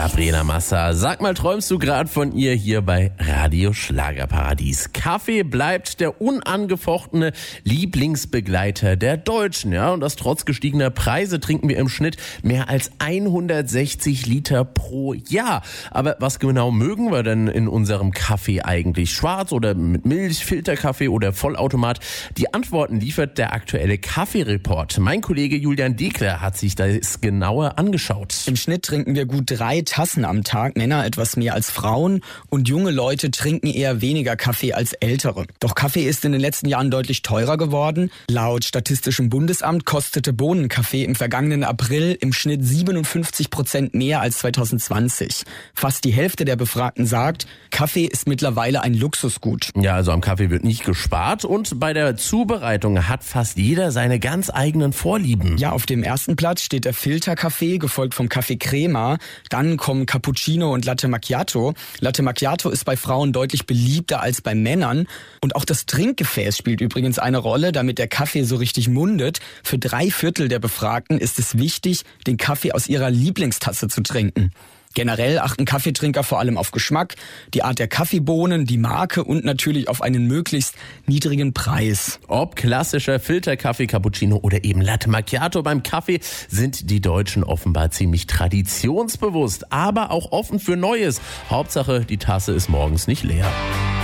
Gabriela Massa. Sag mal, träumst du gerade von ihr hier bei Radio Schlagerparadies? Kaffee bleibt der unangefochtene Lieblingsbegleiter der Deutschen, ja, und das trotz gestiegener Preise trinken wir im Schnitt mehr als 160 Liter pro Jahr. Aber was genau mögen wir denn in unserem Kaffee eigentlich? Schwarz oder mit Milch, Filterkaffee oder Vollautomat? Die Antworten liefert der aktuelle Kaffee-Report. Mein Kollege Julian Dekler hat sich das genauer angeschaut. Im Schnitt trinken wir gut 3 Tassen am Tag, Männer etwas mehr als Frauen, und junge Leute trinken eher weniger Kaffee als ältere. Doch Kaffee ist in den letzten Jahren deutlich teurer geworden. Laut Statistischem Bundesamt kostete Bohnenkaffee im vergangenen April im Schnitt 57% mehr als 2020. Fast die Hälfte der Befragten sagt, Kaffee ist mittlerweile ein Luxusgut. Ja, also am Kaffee wird nicht gespart und bei der Zubereitung hat fast jeder seine ganz eigenen Vorlieben. Ja, auf dem ersten Platz steht der Filterkaffee, gefolgt vom Kaffee Crema. Dann kommen Cappuccino und Latte Macchiato. Latte Macchiato ist bei Frauen deutlich beliebter als bei Männern. Und auch das Trinkgefäß spielt übrigens eine Rolle, damit der Kaffee so richtig mundet. Für 3/4 der Befragten ist es wichtig, den Kaffee aus ihrer Lieblingstasse zu trinken. Generell achten Kaffeetrinker vor allem auf Geschmack, die Art der Kaffeebohnen, die Marke und natürlich auf einen möglichst niedrigen Preis. Ob klassischer Filterkaffee, Cappuccino oder eben Latte Macchiato, beim Kaffee sind die Deutschen offenbar ziemlich traditionsbewusst, aber auch offen für Neues. Hauptsache, die Tasse ist morgens nicht leer.